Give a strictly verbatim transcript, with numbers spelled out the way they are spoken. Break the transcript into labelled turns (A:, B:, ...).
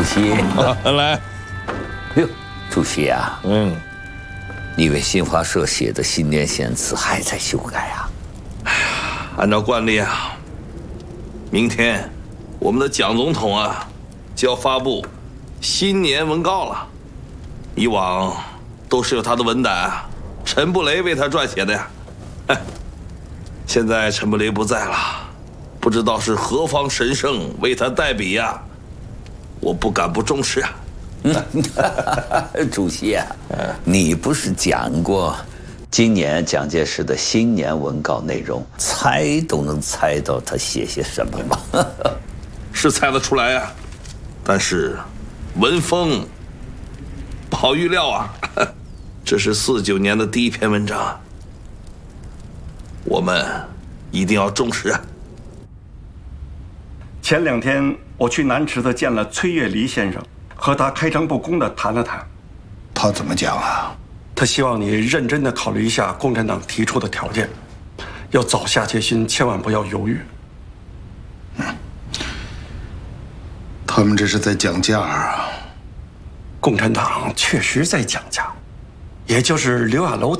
A: 主席，
B: 来。
A: 哟，主席啊，
B: 嗯，
A: 你为新华社写的新年献词还在修改啊？
B: 哎呀，按照惯例啊，明天我们的蒋总统啊就要发布新年文告了。以往都是由他的文胆陈布雷为他撰写的呀。哎，现在陈布雷不在了，不知道是何方神圣为他代笔呀、啊，我不敢不重视啊。
A: 主席啊，你不是讲过，今年蒋介石的新年文告内容，猜都能猜到他写些什么吗？
B: 是猜得出来呀、啊，但是文风不好预料啊。这是四九年的第一篇文章，我们一定要重视啊。
C: 前两天我去南池子见了崔月离先生，和他开诚布公地谈了谈。
D: 他怎么讲啊？
C: 他希望你认真地考虑一下共产党提出的条件，要早下决心，千万不要犹豫。
D: 嗯，他们这是在讲价啊。
C: 共产党确实在讲价，也就是刘亚楼